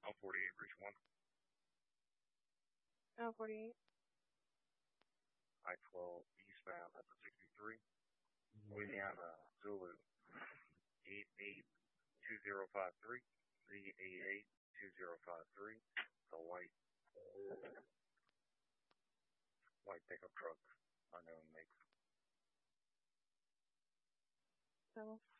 48, Bridge 1. L48. I-12 eastbound at the 63. Louisiana Zulu 882053. 882053. The white pickup truck, unknown make. 7.